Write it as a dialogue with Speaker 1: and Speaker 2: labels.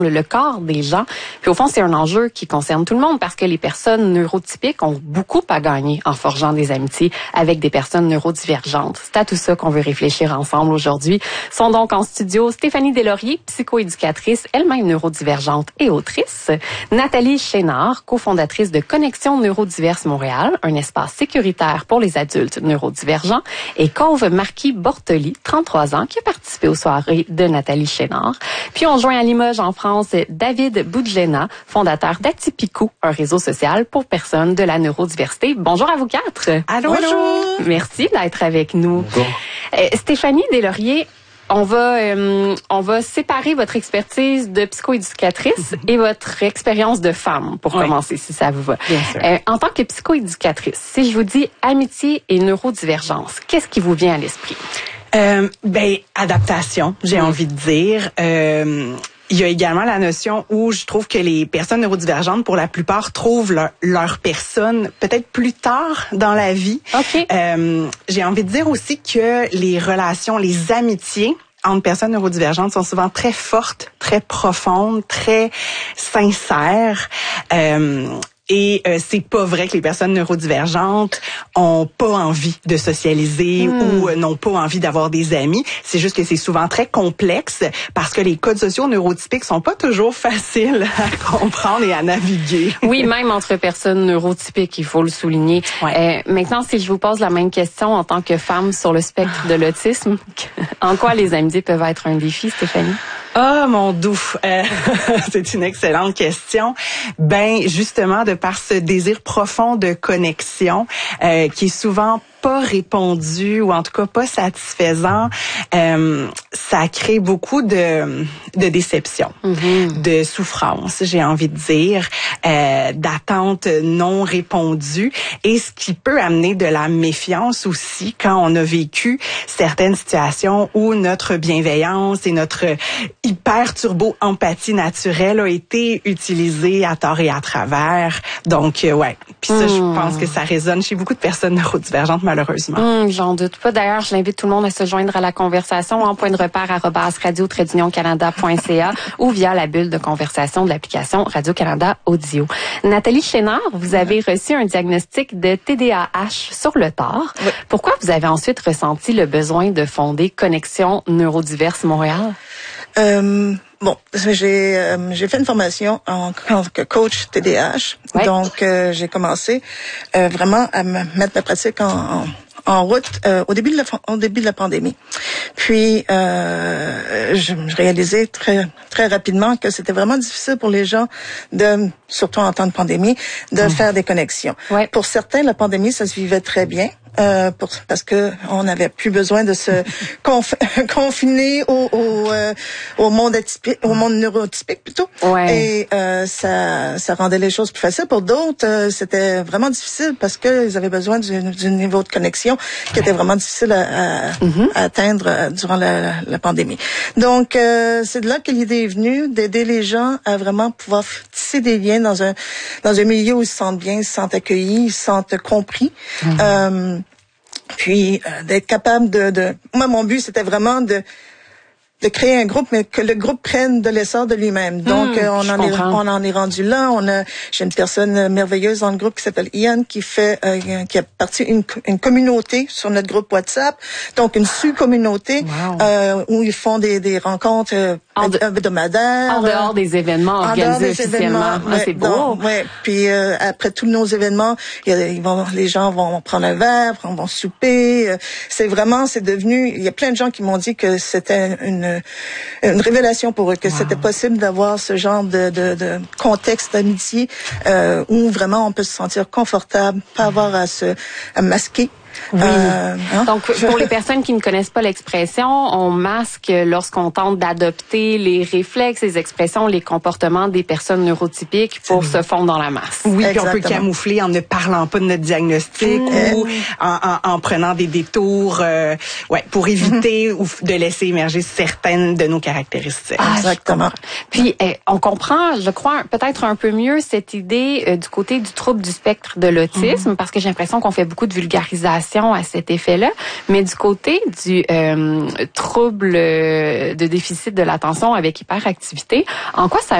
Speaker 1: le corps des gens. Puis au fond, c'est un enjeu qui concerne tout le monde parce que les personnes neurotypiques ont beaucoup à gagner en forgeant des amitiés avec des personnes neurodivergentes. C'est à tout ça qu'on veut réfléchir ensemble aujourd'hui. Sont donc en studio Stéphanie Deslauriers, psychoéducatrice, elle-même neurodivergente et autrice. Nathalie Chénard, cofondatrice de Connexion Neurodiverse Montréal, un espace sécuritaire pour les adultes neurodivergents. Et Cauve Marquis-Bortoli, 33 ans, qui a participé aux soirées de Nathalie Chénard. Puis on joint à Limoges, en France, David Boudjena, fondateur d'Atypico, un réseau social pour personnes de la neurodiversité. Bonjour à vous quatre.
Speaker 2: Allô, bonjour.
Speaker 1: Merci d'être avec nous.
Speaker 3: Bonjour.
Speaker 1: Stéphanie Deslauriers, on va séparer votre expertise de psychoéducatrice et votre expérience de femme, pour commencer, si ça vous va.
Speaker 2: Bien sûr.
Speaker 1: En tant que psychoéducatrice, si je vous dis amitié et neurodivergence, qu'est-ce qui vous vient à l'esprit?
Speaker 2: Adaptation, j'ai envie de dire. Il y a également la notion où je trouve que les personnes neurodivergentes, pour la plupart, trouvent leur personne peut-être plus tard dans la vie.
Speaker 1: OK.
Speaker 2: J'ai envie de dire aussi que les relations, les amitiés entre personnes neurodivergentes sont souvent très fortes, très profondes, très sincères. Et c'est pas vrai que les personnes neurodivergentes ont pas envie de socialiser ou n'ont pas envie d'avoir des amis. C'est juste que c'est souvent très complexe parce que les codes sociaux neurotypiques sont pas toujours faciles à comprendre et à naviguer.
Speaker 1: Oui, même entre personnes neurotypiques, il faut le souligner.
Speaker 2: Ouais.
Speaker 1: Maintenant, si je vous pose la même question en tant que femme sur le spectre de l'autisme, en quoi les amitiés peuvent être un défi, Stéphanie?
Speaker 2: Ah, mon doux, c'est une excellente question. Justement, de par ce désir profond de connexion qui est souvent pas répondu ou en tout cas pas satisfaisant, ça crée beaucoup de déception, de souffrance, j'ai envie de dire, d'attentes non répondues et ce qui peut amener de la méfiance aussi quand on a vécu certaines situations où notre bienveillance et notre hyper turbo empathie naturelle a été utilisée à tort et à travers. Donc ouais, puis ça je pense que ça résonne chez beaucoup de personnes neurodivergentes malheureusement.
Speaker 1: J'en doute pas. D'ailleurs, je l'invite tout le monde à se joindre à la conversation en point de repère @radio-canada.ca ou via la bulle de conversation de l'application Radio-Canada Audio. Nathalie Chénard, vous avez reçu un diagnostic de TDAH sur le tard.
Speaker 4: Oui.
Speaker 1: Pourquoi vous avez ensuite ressenti le besoin de fonder Connexion Neurodiverse Montréal?
Speaker 4: J'ai fait une formation en tant que coach TDAH.
Speaker 1: Ouais.
Speaker 4: Donc, j'ai commencé vraiment à mettre ma pratique en route au début de la pandémie. Puis, je réalisais très rapidement que c'était vraiment difficile pour les gens surtout en temps de pandémie, de faire des connexions.
Speaker 1: Ouais.
Speaker 4: Pour certains, la pandémie, ça se vivait très bien. Parce que on n'avait plus besoin de se confiner au monde atypique, au monde neurotypique plutôt.
Speaker 1: Ouais.
Speaker 4: Et ça rendait les choses plus faciles. Pour d'autres, c'était vraiment difficile parce que ils avaient besoin d'un niveau de connexion qui était vraiment difficile à atteindre durant la pandémie. Donc c'est de là que l'idée est venue d'aider les gens à vraiment pouvoir tisser des liens dans un milieu où ils se sentent bien, ils se sentent accueillis, ils se sentent compris. Puis d'être capable moi mon but c'était vraiment de créer un groupe, mais que le groupe prenne de l'essor de lui-même. Donc, on en est rendu là. J'ai une personne merveilleuse dans le groupe qui s'appelle Ian, qui a parti une communauté sur notre groupe WhatsApp. Donc, une sous-communauté, où ils font des rencontres, hebdomadaires.
Speaker 1: En dehors des événements organisés officiellement. C'est beau.
Speaker 4: Ouais. Puis, après tous nos événements, les gens vont prendre un verre, vont souper. C'est devenu, il y a plein de gens qui m'ont dit que c'était une révélation pour eux, que c'était possible d'avoir ce genre de contexte d'amitié où vraiment on peut se sentir confortable, pas avoir à masquer.
Speaker 1: Oui. Donc, pour les personnes qui ne connaissent pas l'expression, on masque lorsqu'on tente d'adopter les réflexes, les expressions, les comportements des personnes neurotypiques pour se fondre dans la masse.
Speaker 2: Oui, puis on peut
Speaker 4: Exactement.
Speaker 2: camoufler en ne parlant pas de notre diagnostic ou en prenant des détours pour éviter ou de laisser émerger certaines de nos caractéristiques.
Speaker 4: Exactement.
Speaker 1: Puis, on comprend, je crois, peut-être un peu mieux cette idée du côté du trouble du spectre de l'autisme, parce que j'ai l'impression qu'on fait beaucoup de vulgarisation médication à cet effet-là. Mais du côté du trouble de déficit de l'attention avec hyperactivité, en quoi ça